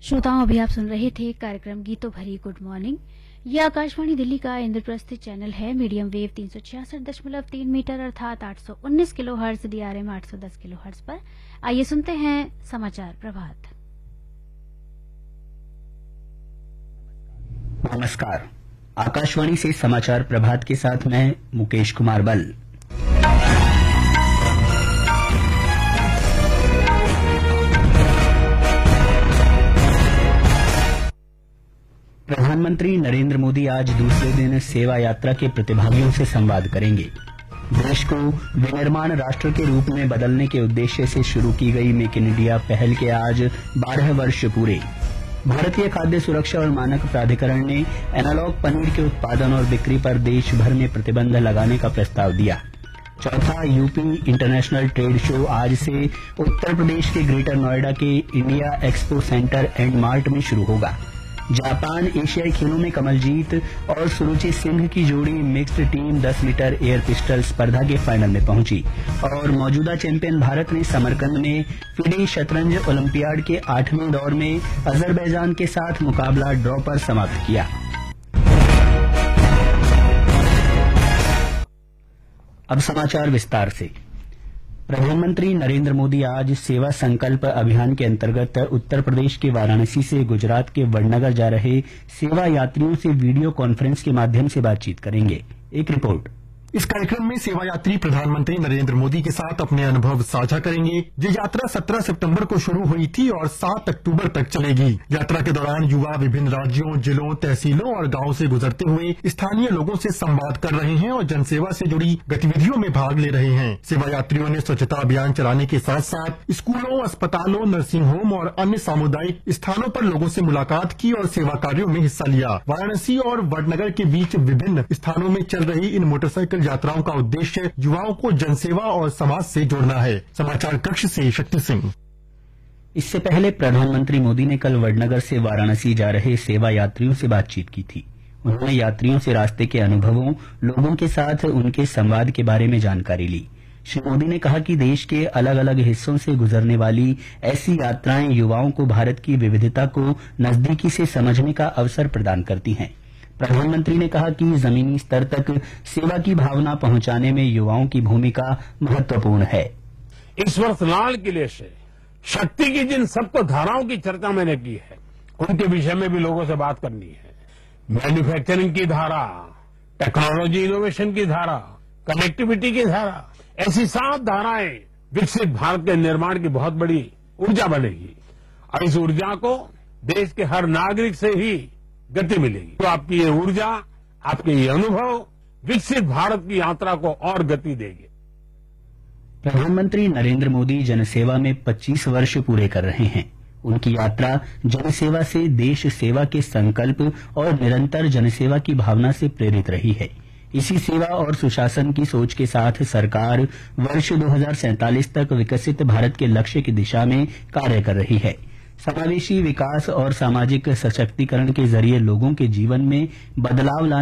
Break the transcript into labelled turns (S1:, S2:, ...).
S1: श्रोताओं, अभी आप सुन रहे थे कार्यक्रम गीतों भरी गुड मॉर्निंग। ये आकाशवाणी दिल्ली का इंद्रप्रस्थ चैनल है, मीडियम वेव 366.3 मीटर अर्थात 819 kilo hertz, DRM 810 kilo hertz पर। आइए सुनते हैं समाचार प्रभात।
S2: नमस्कार, आकाशवाणी से समाचार प्रभात के साथ मैं मुकेश कुमार बल। प्रधानमंत्री नरेंद्र मोदी आज दूसरे दिन सेवा यात्रा के प्रतिभागियों से संवाद करेंगे। देश को विनिर्माण राष्ट्र के रूप में बदलने के उद्देश्य से शुरू की गई मेक इन इंडिया पहल के आज 12 वर्ष पूरे। भारतीय खाद्य सुरक्षा और मानक प्राधिकरण ने एनालॉग पनीर के उत्पादन और बिक्री पर देश भर में प्रतिबंध लगाने का प्रस्ताव दिया। चौथा यूपी इंटरनेशनल ट्रेड शो आज से उत्तर प्रदेश के ग्रेटर नोएडा के India expo centre and mart में शुरू होगा। जापान एशियाई खेलों में कमलजीत और सुरुचि सिंह की जोड़ी mixed team 10 metre air pistol स्पर्धा के फाइनल में पहुंची और मौजूदा चैंपियन भारत ने समरकंद में फिडे शतरंज ओलंपियाड के 8वें दौर में अजरबैजान के साथ मुकाबला ड्रॉ पर समाप्त किया। अब समाचार विस्तार से। प्रधानमंत्री नरेंद्र मोदी आज सेवा संकल्प अभियान के अंतर्गत उत्तर प्रदेश के वाराणसी से गुजरात के वडनगर जा रहे सेवा यात्रियों से वीडियो कॉन्फ्रेंस के माध्यम से बातचीत करेंगे। एक रिपोर्ट।
S3: इस कार्यक्रम में सेवा यात्री प्रधानमंत्री नरेंद्र मोदी के साथ अपने अनुभव साझा करेंगे। ये यात्रा 17 सितंबर को शुरू हुई थी और 7 अक्टूबर तक चलेगी। यात्रा के दौरान युवा विभिन्न राज्यों, जिलों, तहसीलों और गांवों से गुजरते हुए स्थानीय लोगों से संवाद कर रहे हैं और जनसेवा से जुड़ी गतिविधियों में भाग ले रहे हैं। सेवा यात्रियों ने स्वच्छता अभियान चलाने के साथ साथ स्कूलों, अस्पतालों, नर्सिंग होम और अन्य सामुदायिक स्थानों पर लोगों से मुलाकात की और सेवा कार्यों में हिस्सा लिया। वाराणसी और वडनगर के बीच विभिन्न स्थानों में चल रही इन मोटरसाइकिल यात्राओं का उद्देश्य युवाओं को जनसेवा और समाज से जोड़ना है। समाचार कक्ष से शक्ति सिंह।
S2: इससे पहले प्रधानमंत्री मोदी ने कल वडनगर से वाराणसी जा रहे सेवा यात्रियों से बातचीत की थी। उन्होंने यात्रियों से रास्ते के अनुभवों, लोगों के साथ उनके संवाद के बारे में जानकारी ली। श्री मोदी ने कहा कि देश के अलग अलग हिस्सों से गुजरने वाली ऐसी यात्राएं युवाओं को भारत की विविधता को नजदीकी से समझने का अवसर प्रदान करती हैं। प्रधानमंत्री ने कहा कि जमीनी स्तर तक सेवा की भावना पहुंचाने में युवाओं की भूमिका महत्वपूर्ण है।
S4: इस वर्ष लाल किले से शक्ति की जिन सप्त धाराओं की चर्चा मैंने की है, उनके विषय में भी लोगों से बात करनी है। मैन्युफैक्चरिंग की धारा, टेक्नोलॉजी इनोवेशन की धारा, कनेक्टिविटी की धारा, ऐसी 7 धाराएं विकसित भारत के निर्माण की बहुत बड़ी ऊर्जा बनेगी और इस ऊर्जा को देश के हर नागरिक से ही गति मिलेगी। तो आपकी ये ऊर्जा, आपके ये अनुभव विकसित भारत की यात्रा को और गति देंगे।
S2: प्रधानमंत्री नरेंद्र मोदी जनसेवा में 25 वर्ष पूरे कर रहे हैं। उनकी यात्रा जनसेवा से देश सेवा के संकल्प और निरंतर जनसेवा की भावना से प्रेरित रही है। इसी सेवा और सुशासन की सोच के साथ सरकार वर्ष 2047 तक विकसित भारत के लक्ष्य की दिशा में कार्य कर रही है। समावेशी विकास और सामाजिक सशक्तिकरण के जरिए लोगों के जीवन में बदलाव लाने